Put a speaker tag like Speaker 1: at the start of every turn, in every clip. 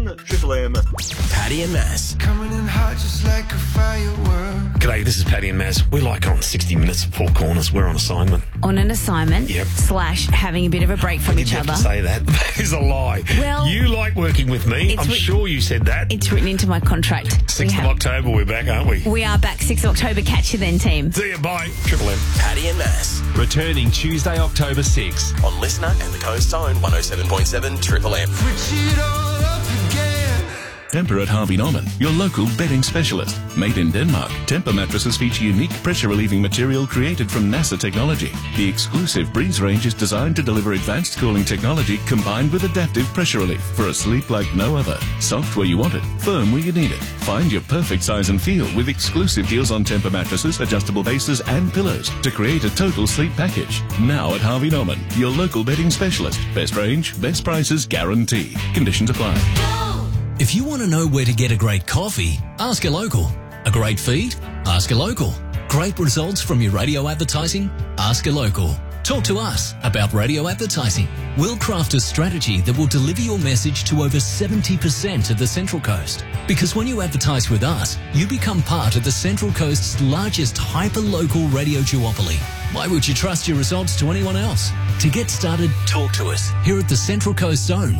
Speaker 1: Triple M.
Speaker 2: Paddy and Mass.
Speaker 3: Coming in hot just like a firework.
Speaker 4: G'day, this is Paddy and Maz. We're like on 60 Minutes at Four Corners. We're on assignment.
Speaker 5: On an assignment,
Speaker 4: Yep.
Speaker 5: / having a bit of a break from each
Speaker 4: You have
Speaker 5: other.
Speaker 4: to say that. That is a lie.
Speaker 5: Well,
Speaker 4: you like working with me.
Speaker 5: it's
Speaker 4: I'm sure you said that.
Speaker 5: It's written into my contract.
Speaker 4: 6th of October, we're back, aren't we?
Speaker 5: We are back 6th of October. Catch you then, team.
Speaker 4: See you, bye. Triple M.
Speaker 2: Paddy and Mass.
Speaker 6: Returning Tuesday, October 6.
Speaker 2: On Listener and the Coast Zone 107.7 Triple M.
Speaker 3: Switch it all up again.
Speaker 7: Tempur at Harvey Norman, your local bedding specialist. Made in Denmark, Tempur mattresses feature unique pressure-relieving material created from NASA technology. The exclusive Breeze range is designed to deliver advanced cooling technology combined with adaptive pressure relief for a sleep like no other. Soft where you want it, firm where you need it. Find your perfect size and feel with exclusive deals on Tempur mattresses, adjustable bases, and pillows to create a total sleep package. Now at Harvey Norman, your local bedding specialist. Best range, best prices guaranteed. Conditions apply.
Speaker 8: If you want to know where to get a great coffee, ask a local. A great feed? Ask a local. Great results from your radio advertising? Ask a local. Talk to us about radio advertising. We'll craft a strategy that will deliver your message to over 70% of the Central Coast. Because when you advertise with us, you become part of the Central Coast's largest hyper-local radio duopoly. Why would you trust your results to anyone else? To get started, talk to us here at the Central Coast Zone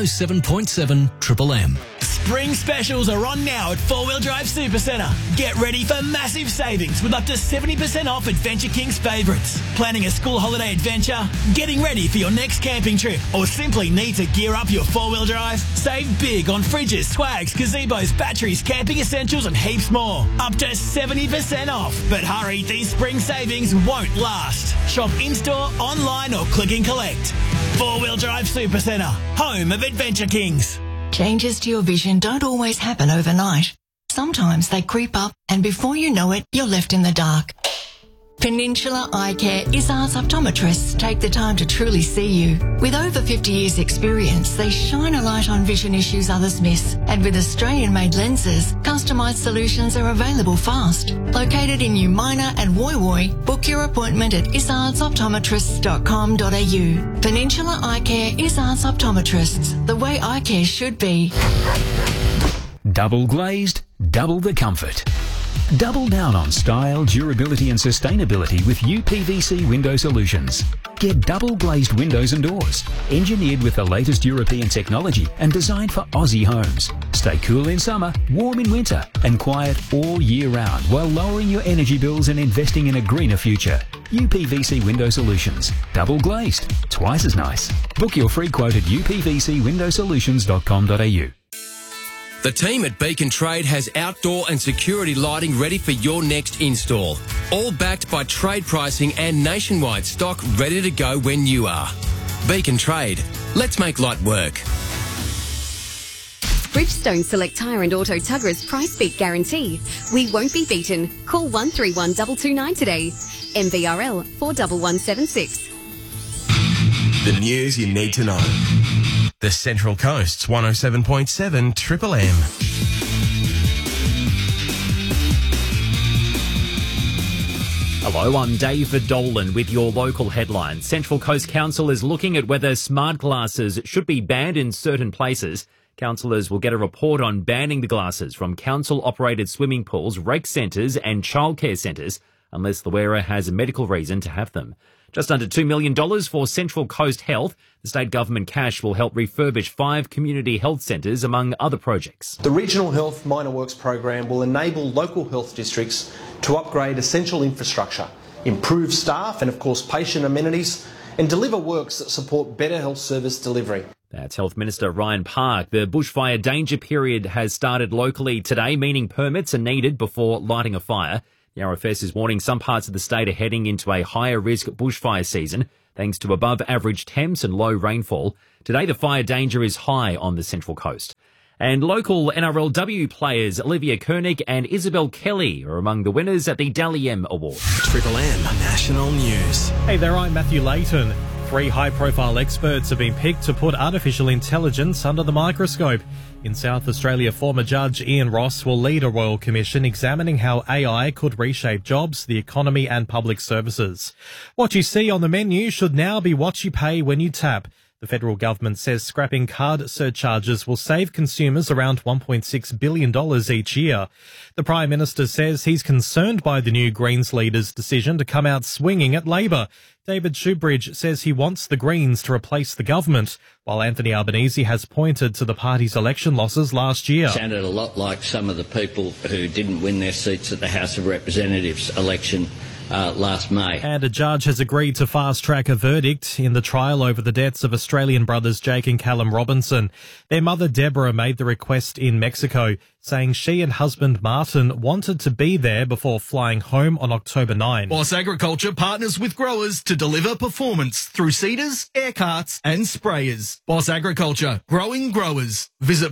Speaker 8: 107.7 Triple M.
Speaker 9: Spring specials are on now at 4-Wheel Drive Supercentre. Get ready for massive savings with up to 70% off Adventure King's favourites. Planning a school holiday adventure, getting ready for your next camping trip, or simply need to gear up your 4-wheel drive? Save big on fridges, swags, gazebos, batteries, camping essentials and heaps more. Up to 70% off. But hurry, these spring savings won't last. Shop in-store, online or click and collect. 4-Wheel Drive Supercentre, home of Adventure Kings.
Speaker 10: Changes to your vision don't always happen overnight. Sometimes they creep up and before you know it, you're left in the dark. Peninsula Eye Care Izzard's optometrists take the time to truly see you. With over 50 years experience, they shine a light on vision issues others miss. And with Australian-made lenses, customised solutions are available fast. Located in New Minor and Woy Woy, book your appointment at izardsoptometrists.com.au. Peninsula Eye Care Izzard's optometrists, the way eye care should be.
Speaker 11: Double glazed, double the comfort. Double down on style, durability and sustainability with UPVC Window Solutions. Get double glazed windows and doors, engineered with the latest European technology and designed for Aussie homes. Stay cool in summer, warm in winter and quiet all year round while lowering your energy bills and investing in a greener future. UPVC Window Solutions. Double glazed, twice as nice. Book your free quote at upvcwindowsolutions.com.au.
Speaker 12: The team at Beacon Trade has outdoor and security lighting ready for your next install. All backed by trade pricing and nationwide stock ready to go when you are. Beacon Trade. Let's make light work.
Speaker 13: Bridgestone Select Tyre and Auto Tugger's price beat guarantee. We won't be beaten. Call 131 229 today. MVRL 41176.
Speaker 2: The news you need to know. The Central Coast's 107.7 Triple M.
Speaker 14: Hello, I'm David Dolan with your local headlines. Central Coast Council is looking at whether smart glasses should be banned in certain places. Councillors will get a report on banning the glasses from council-operated swimming pools, rec centres and childcare centres unless the wearer has a medical reason to have them. Just under $2 million for Central Coast Health. The state government cash will help refurbish 5 community health centres, among other projects.
Speaker 15: The Regional Health Minor Works program will enable local health districts to upgrade essential infrastructure, improve staff and, of course, patient amenities, and deliver works that support better health service delivery.
Speaker 14: That's Health Minister Ryan Park. The bushfire danger period has started locally today, meaning permits are needed before lighting a fire. The RFS is warning some parts of the state are heading into a higher risk bushfire season thanks to above average temps and low rainfall. Today the fire danger is high on the Central Coast. And local NRLW players Olivia Koenig and Isabel Kelly are among the winners at the Dally M Award.
Speaker 2: Triple M National News.
Speaker 16: Hey there, I'm Matthew Layton. 3 high-profile experts have been picked to put artificial intelligence under the microscope. In South Australia, former Judge Ian Ross will lead a Royal Commission examining how AI could reshape jobs, the economy and public services. What you see on the menu should now be what you pay when you tap. The The federal government says scrapping card surcharges will save consumers around $1.6 billion each year. The Prime Minister says he's concerned by the new Greens leader's decision to come out swinging at Labor. David Shoebridge says he wants the Greens to replace the government, while Anthony Albanese has pointed to the party's election losses last year.
Speaker 1: Sounded a lot like some of the people who didn't win their seats at the House of Representatives election last May.
Speaker 16: And a judge has agreed to fast-track a verdict in the trial over the deaths of Australian brothers Jake and Callum Robinson. Their mother Deborah made the request in Mexico, saying she and husband Martin wanted to be there before flying home on October 9.
Speaker 17: Boss Agriculture partners with growers to deliver performance through seeders, air carts and sprayers. Boss Agriculture, growing growers. Visit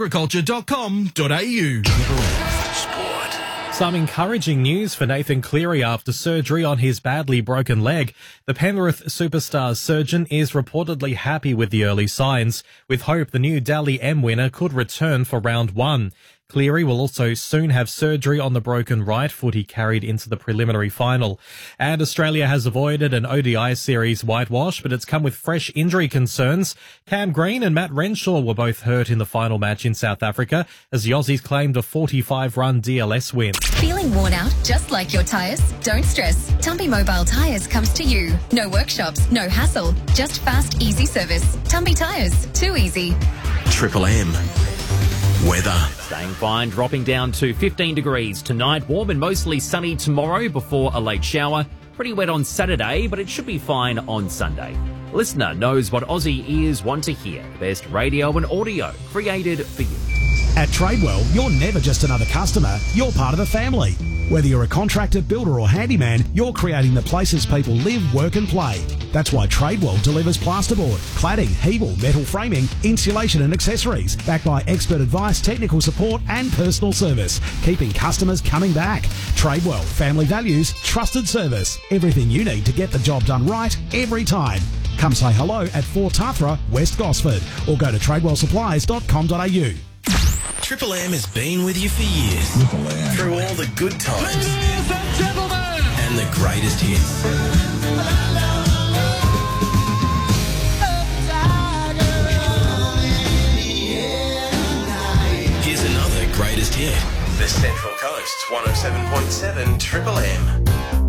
Speaker 17: bossagriculture.com.au.
Speaker 16: Some encouraging news for Nathan Cleary after surgery on his badly broken leg. The Penrith superstar surgeon is reportedly happy with the early signs, with hope the new Dally M winner could return for round 1. Cleary will also soon have surgery on the broken right foot he carried into the preliminary final. And Australia has avoided an ODI series whitewash, but it's come with fresh injury concerns. Cam Green and Matt Renshaw were both hurt in the final match in South Africa as the Aussies claimed a 45-run DLS win.
Speaker 18: Feeling worn out just like your tyres? Don't stress. Tumby Mobile Tyres comes to you. No workshops, no hassle, just fast, easy service. Tumby Tyres, too easy.
Speaker 2: Triple M. Weather.
Speaker 14: Staying fine, dropping down to 15 degrees tonight. Warm and mostly sunny tomorrow before a late shower. Pretty wet on Saturday, but it should be fine on Sunday. Listener knows what Aussie ears want to hear. Best radio and audio created for you.
Speaker 19: At Tradewell, you're never just another customer, you're part of the family. Whether you're a contractor, builder or handyman, you're creating the places people live, work and play. That's why Tradewell delivers plasterboard, cladding, Hebel, metal framing, insulation and accessories, backed by expert advice, technical support and personal service, keeping customers coming back. Tradewell, family values, trusted service. Everything you need to get the job done right every time. Come say hello at 4 Tathra, West Gosford, or go to tradewellsupplies.com.au.
Speaker 2: Triple M has been with you for years. Through all the good times. And the greatest hits. Here's another greatest hit. The Central Coast's 107.7 Triple M.